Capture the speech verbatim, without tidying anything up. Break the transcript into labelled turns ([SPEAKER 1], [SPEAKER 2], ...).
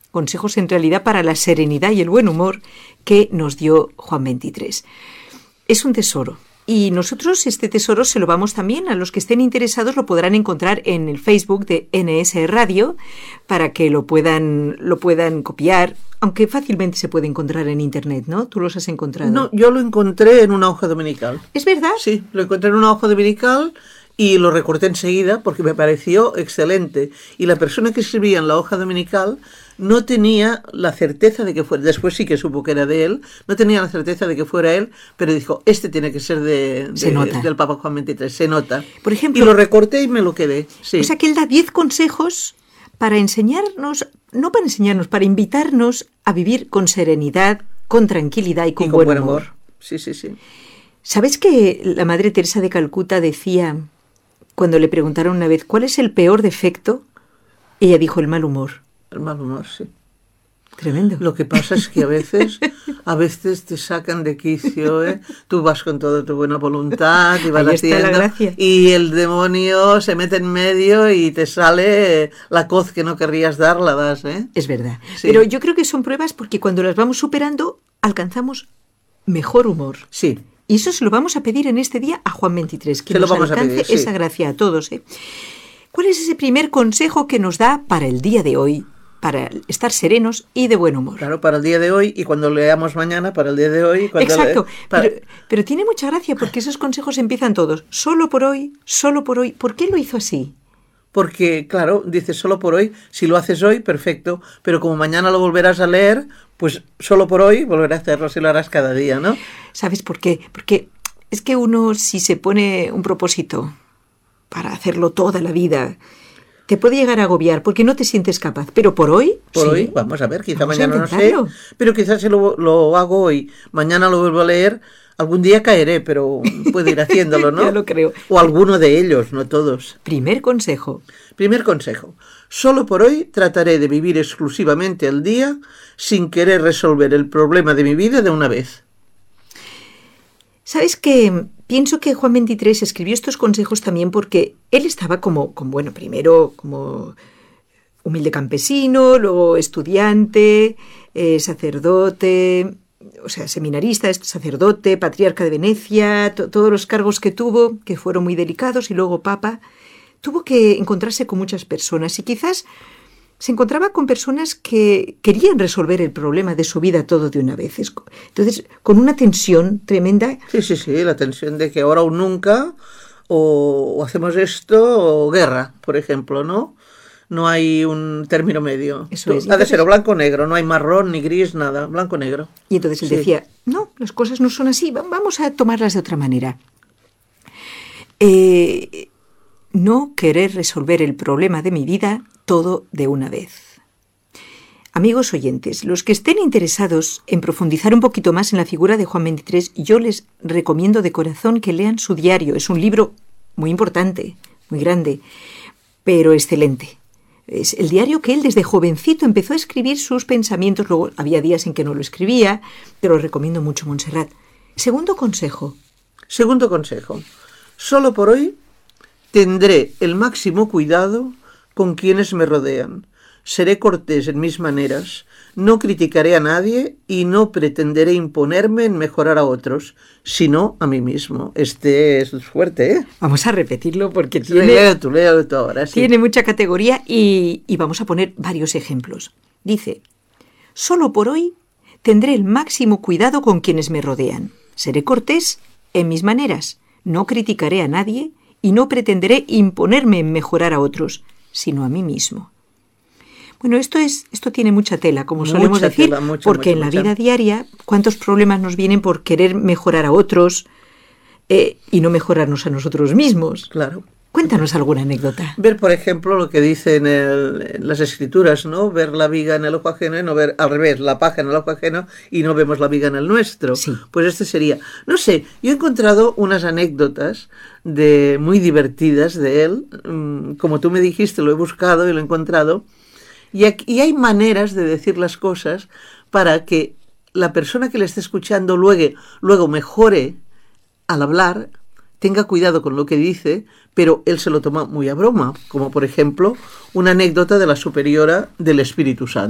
[SPEAKER 1] consejos en realidad para la serenidad y el buen humor que nos dio Juan veintitrés. Es un tesoro. Y nosotros este tesoro se lo vamos también a los que estén interesados, lo podrán encontrar en el Facebook de N S Radio para que lo puedan, lo puedan copiar, aunque fácilmente se puede encontrar en internet, ¿no? ¿Tú los has encontrado?
[SPEAKER 2] No, yo lo encontré en una hoja dominical.
[SPEAKER 1] ¿Es verdad?
[SPEAKER 2] Sí, lo encontré en una hoja dominical y lo recorté enseguida porque me pareció excelente. Y la persona que escribía en la hoja dominical no tenía la certeza de que fuera, después sí que supo que era de él, no tenía la certeza de que fuera él, pero dijo, este tiene que ser de,
[SPEAKER 1] se
[SPEAKER 2] de,
[SPEAKER 1] nota.
[SPEAKER 2] del Papa Juan veintitrés, se nota.
[SPEAKER 1] Por ejemplo,
[SPEAKER 2] y lo recorté y me lo quedé. Sí.
[SPEAKER 1] O sea que él da diez consejos para enseñarnos, no para enseñarnos, para invitarnos a vivir con serenidad, con tranquilidad y con,
[SPEAKER 2] y con
[SPEAKER 1] buen,
[SPEAKER 2] buen
[SPEAKER 1] humor.
[SPEAKER 2] humor. Sí, sí, sí.
[SPEAKER 1] ¿Sabes que la Madre Teresa de Calcuta decía, cuando le preguntaron una vez, ¿cuál es el peor defecto? Ella dijo, el mal humor.
[SPEAKER 2] El mal humor, sí.
[SPEAKER 1] Tremendo.
[SPEAKER 2] Lo que pasa es que a veces, a veces te sacan de quicio, ¿eh? Tú vas con toda tu buena voluntad y vas
[SPEAKER 1] Ahí está
[SPEAKER 2] haciendo,
[SPEAKER 1] la gracia.
[SPEAKER 2] Y el demonio se mete en medio y te sale la coz que no querrías dar, la das, ¿eh?
[SPEAKER 1] Es verdad.
[SPEAKER 2] Sí.
[SPEAKER 1] Pero yo creo que son pruebas porque cuando las vamos superando, alcanzamos mejor humor.
[SPEAKER 2] Sí.
[SPEAKER 1] Y eso se lo vamos a pedir en este día a Juan veintitrés, que
[SPEAKER 2] Se lo
[SPEAKER 1] nos
[SPEAKER 2] vamos a
[SPEAKER 1] alcance
[SPEAKER 2] pedir, sí.
[SPEAKER 1] esa gracia a todos, ¿eh? ¿Cuál es ese primer consejo que nos da para el día de hoy, para estar serenos y de buen humor?
[SPEAKER 2] Claro, para el día de hoy y cuando leamos mañana, para el día de hoy. Cuando
[SPEAKER 1] Exacto,
[SPEAKER 2] le, para...
[SPEAKER 1] pero, pero tiene mucha gracia porque esos consejos empiezan todos, solo por hoy, solo por hoy. ¿Por qué lo hizo así?
[SPEAKER 2] Porque, claro, dices solo por hoy, si lo haces hoy, perfecto, pero como mañana lo volverás a leer, pues solo por hoy volverás a hacerlo si lo harás cada día, ¿no?
[SPEAKER 1] ¿Sabes por qué? Porque es que uno, si se pone un propósito para hacerlo toda la vida, te puede llegar a agobiar porque no te sientes capaz. Pero por hoy,
[SPEAKER 2] Por
[SPEAKER 1] sí.
[SPEAKER 2] hoy, vamos a ver, quizá
[SPEAKER 1] Vamos a
[SPEAKER 2] mañana no sé,
[SPEAKER 1] intentarlo.
[SPEAKER 2] pero quizás si lo, lo hago hoy, mañana lo vuelvo a leer, algún día caeré, pero puedo ir haciéndolo, ¿no?
[SPEAKER 1] Ya lo creo.
[SPEAKER 2] O alguno de ellos, no todos.
[SPEAKER 1] Primer consejo.
[SPEAKER 2] Primer consejo. Solo por hoy trataré de vivir exclusivamente el día sin querer resolver el problema de mi vida de una vez.
[SPEAKER 1] ¿Sabes qué? Pienso que Juan veintitrés escribió estos consejos también porque él estaba como, como bueno, primero como humilde campesino, luego estudiante, eh, sacerdote, o sea, seminarista, sacerdote, patriarca de Venecia, to- todos los cargos que tuvo, que fueron muy delicados, y luego papa. Tuvo que encontrarse con muchas personas y quizás se encontraba con personas que querían resolver el problema de su vida todo de una vez. Entonces, con una tensión tremenda.
[SPEAKER 2] Sí, sí, sí, la tensión de que ahora o nunca, o, o hacemos esto, o guerra, por ejemplo, ¿no? No hay un término medio.
[SPEAKER 1] Eso es.
[SPEAKER 2] Ha de ser o blanco o negro, no hay marrón ni gris, nada, blanco o negro.
[SPEAKER 1] Y entonces él
[SPEAKER 2] Sí.
[SPEAKER 1] decía, no, las cosas no son así, va- vamos a tomarlas de otra manera. Eh, no querer resolver el problema de mi vida todo de una vez. Amigos oyentes, los que estén interesados en profundizar un poquito más en la figura de Juan veintitrés, yo les recomiendo de corazón que lean su diario. Es un libro muy importante, muy grande, pero excelente. Es el diario que él desde jovencito empezó a escribir sus pensamientos. Luego había días en que no lo escribía, pero lo recomiendo mucho, Montserrat. Segundo consejo.
[SPEAKER 2] Segundo consejo. Solo por hoy tendré el máximo cuidado con quienes me rodean. Seré cortés en mis maneras, no criticaré a nadie y no pretenderé imponerme en mejorar a otros, sino a mí mismo. Este es fuerte, ¿eh?
[SPEAKER 1] Vamos a repetirlo porque tiene,
[SPEAKER 2] Léalo tú, léalo tú ahora, sí.
[SPEAKER 1] tiene mucha categoría y, y vamos a poner varios ejemplos. Dice, solo por hoy tendré el máximo cuidado con quienes me rodean. Seré cortés en mis maneras, no criticaré a nadie y no pretenderé imponerme en mejorar a otros, sino a mí mismo. Bueno, esto es, esto tiene mucha tela, como
[SPEAKER 2] Mucha
[SPEAKER 1] solemos decir,
[SPEAKER 2] tela, mucha,
[SPEAKER 1] porque
[SPEAKER 2] mucha,
[SPEAKER 1] en la
[SPEAKER 2] mucha.
[SPEAKER 1] vida diaria, ¿cuántos problemas nos vienen por querer mejorar a otros eh, y no mejorarnos a nosotros mismos?
[SPEAKER 2] Claro.
[SPEAKER 1] Cuéntanos alguna anécdota.
[SPEAKER 2] Ver, por ejemplo, lo que dice en, el, en las escrituras, ¿no? Ver la viga en el ojo ajeno y no ver, al revés, la paja en el ojo ajeno y no vemos la viga en el nuestro.
[SPEAKER 1] Sí.
[SPEAKER 2] Pues este sería, no sé, yo he encontrado unas anécdotas de muy divertidas de él, mm, como tú me dijiste, lo he buscado y lo he encontrado, y, aquí, y hay maneras de decir las cosas para que la persona que le esté escuchando luego, luego mejore al hablar, tenga cuidado con lo que dice, pero él se lo toma muy a broma, como por ejemplo una anécdota de la superiora del Espíritu Santo.